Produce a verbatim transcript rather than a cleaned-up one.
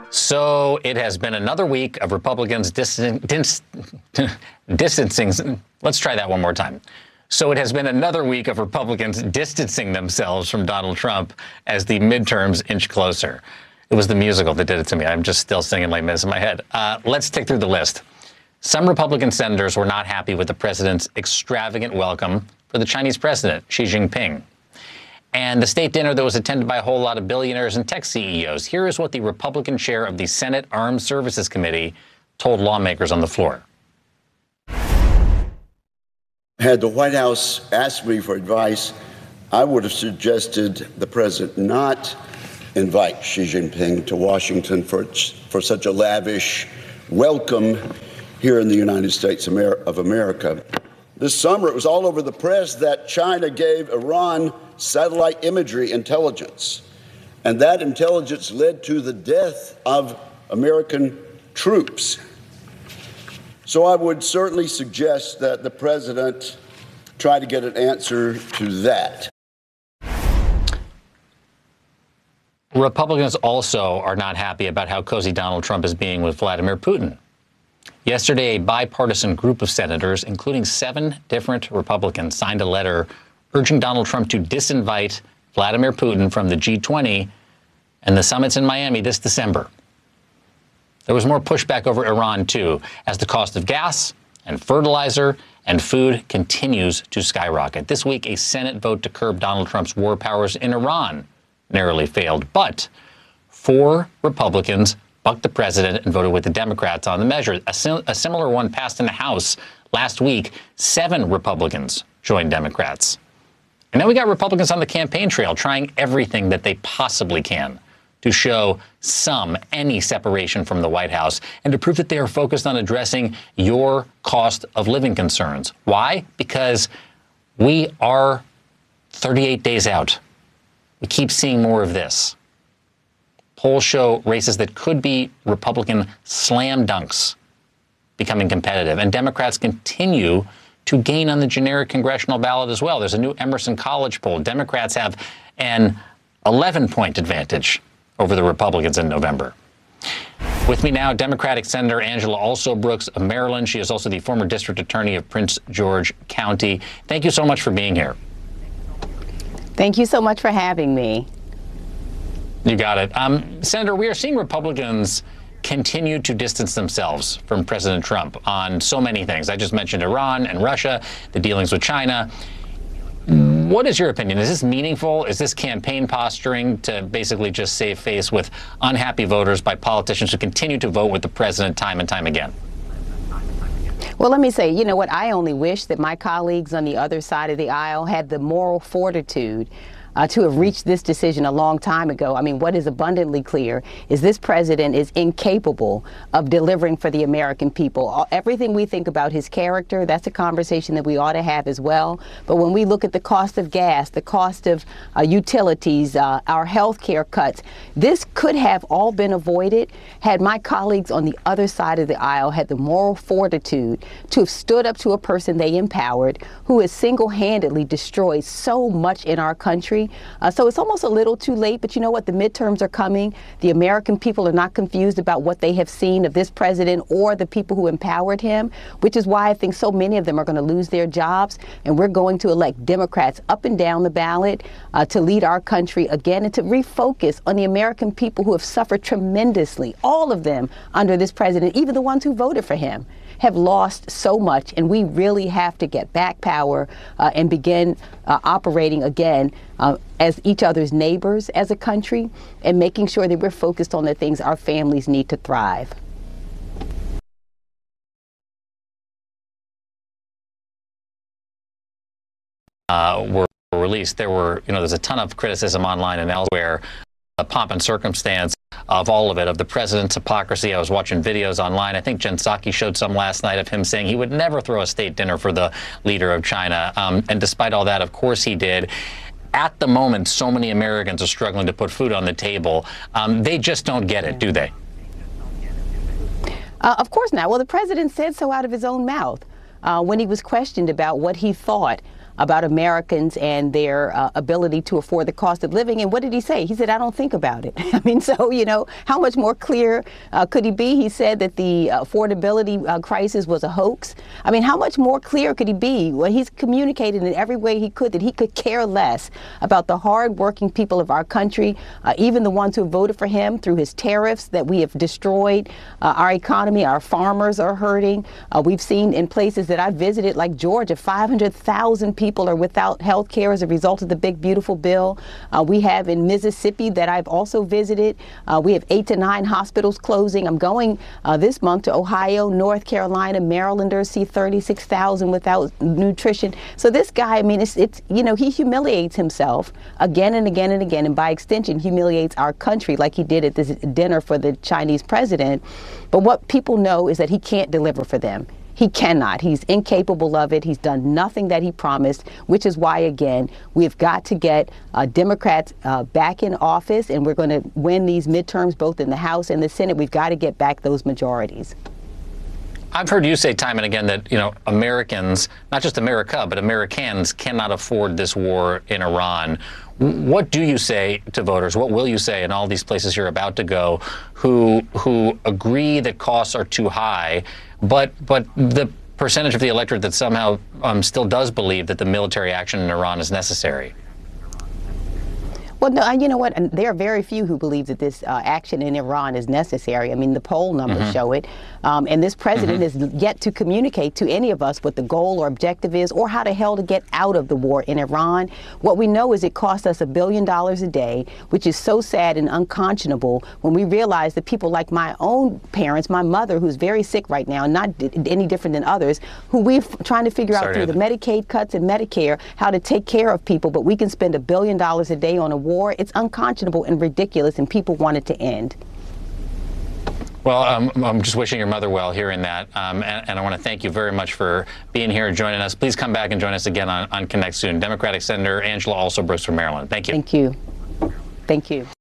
So it has been another week of Republicans distan- dis- distancing. Let's try that one more time. So it has been another week of Republicans distancing themselves from Donald Trump as the midterms inch closer. It was the musical that did it to me. I'm just still singing like this in my head. Uh, let's tick through the list. Some Republican senators were not happy with the president's extravagant welcome for the Chinese president, Xi Jinping, and the state dinner that was attended by a whole lot of billionaires and tech C E Os. Here is what the Republican chair of the Senate Armed Services Committee told lawmakers on the floor. Had the White House asked me for advice, I would have suggested the president not invite Xi Jinping to Washington for, for such a lavish welcome here in the United States of America. This summer, it was all over the press that China gave Iran satellite imagery intelligence, and that intelligence led to the death of American troops. So I would certainly suggest that the president try to get an answer to that. Republicans also are not happy about how cozy Donald Trump is being with Vladimir Putin. Yesterday, a bipartisan group of senators, including seven different Republicans, signed a letter urging Donald Trump to disinvite Vladimir Putin from the G twenty and the summits in Miami this December. There was more pushback over Iran, too, as the cost of gas and fertilizer and food continues to skyrocket. This week, a Senate vote to curb Donald Trump's war powers in Iran narrowly failed. But four Republicans bucked the president and voted with the Democrats on the measure. A, sim- a similar one passed in the House last week. Seven Republicans joined Democrats. And now we got Republicans on the campaign trail trying everything that they possibly can to show some, any separation from the White House and to prove that they are focused on addressing your cost of living concerns. Why? Because we are thirty-eight days out. We keep seeing more of this. Polls show races that could be Republican slam dunks becoming competitive, and Democrats continue to gain on the generic congressional ballot as well. There's a new Emerson College poll. Democrats have an eleven-point advantage over the Republicans in November. With me now, Democratic Senator Angela Alsobrooks of Maryland. She is also the former district attorney of Prince George County. Thank you so much for being here. Thank you so much for having me. You got it. Um, Senator, we are seeing Republicans continue to distance themselves from President Trump on so many things. I just mentioned Iran and Russia, the dealings with China. What is your opinion? Is this meaningful? Is this campaign posturing to basically just save face with unhappy voters by politicians who continue to vote with the president time and time again? Well, let me say, you know what? I only wish that my colleagues on the other side of the aisle had the moral fortitude Uh, to have reached this decision a long time ago. I mean, what is abundantly clear is this president is incapable of delivering for the American people. All, everything we think about his character, that's a conversation that we ought to have as well. But when we look at the cost of gas, the cost of uh, utilities, uh, our health care cuts, this could have all been avoided had my colleagues on the other side of the aisle had the moral fortitude to have stood up to a person they empowered who has single-handedly destroyed so much in our country. Uh, so it's almost a little too late, but you know what? The midterms are coming. The American people are not confused about what they have seen of this president or the people who empowered him, which is why I think so many of them are going to lose their jobs. And we're going to elect Democrats up and down the ballot uh, to lead our country again and to refocus on the American people who have suffered tremendously, all of them under this president, even the ones who voted for him, have lost so much, and we really have to get back power uh, and begin uh, operating again uh, as each other's neighbors as a country and making sure that we're focused on the things our families need to thrive. Uh, were released. There were, you know, there's a ton of criticism online and elsewhere, the pomp and circumstance of all of it, of the president's hypocrisy. I was watching videos online. I think Jen Psaki showed some last night of him saying he would never throw a state dinner for the leader of China. Um, and despite all that, of course he did. At the moment, so many Americans are struggling to put food on the table. Um, they just don't get it, do they? Uh, of course not. Well, the president said so out of his own mouth uh, when he was questioned about what he thought about Americans and their uh, ability to afford the cost of living. And what did he say? He said, I don't think about it. I mean, so, you know, how much more clear uh, could he be? He said that the affordability uh, crisis was a hoax. I mean, how much more clear could he be? Well, he's communicated in every way he could that he could care less about the hardworking people of our country, uh, even the ones who voted for him through his tariffs that we have destroyed uh, our economy. Our farmers are hurting. Uh, we've seen in places that I've visited, like Georgia, five hundred thousand people People are without health care as a result of the big, beautiful bill. Uh, we have in Mississippi that I've also visited. Uh, we have eight to nine hospitals closing. I'm going uh, this month to Ohio, North Carolina, Marylanders see thirty-six thousand without nutrition. So this guy, I mean, it's, it's, you know, he humiliates himself again and again and again, and by extension humiliates our country like he did at this dinner for the Chinese president. But what people know is that he can't deliver for them. He cannot. He's incapable of it. He's done nothing that he promised, which is why, again, we've got to get uh, Democrats uh, back in office, and we're going to win these midterms both in the House and the Senate. We've got to get back those majorities. I've heard you say time and again that, you know, Americans, not just America, but Americans cannot afford this war in Iran. What do you say to voters? What will you say in all these places you're about to go who who agree that costs are too high, but but the percentage of the electorate that somehow um, still does believe that the military action in Iran is necessary? Well, no, you know what? And there are very few who believe that this uh, action in Iran is necessary. I mean, the poll numbers mm-hmm. show it. Um, and this president mm-hmm. has yet to communicate to any of us what the goal or objective is or how the hell to get out of the war in Iran. What we know is it costs us a billion dollars a day, which is so sad and unconscionable when we realize that people like my own parents, my mother, who's very sick right now, not d- any different than others, who we're f- trying to figure Sorry out through the Medicaid cuts and Medicare how to take care of people, but we can spend a billion dollars a day on a war. It's unconscionable and ridiculous, and people want it to end. Well, um, I'm just wishing your mother well hearing that, um, and, and I want to thank you very much for being here and joining us. Please come back and join us again on, on Connect soon. Democratic Senator Angela Alsobrooks from Maryland. Thank you. Thank you. Thank you.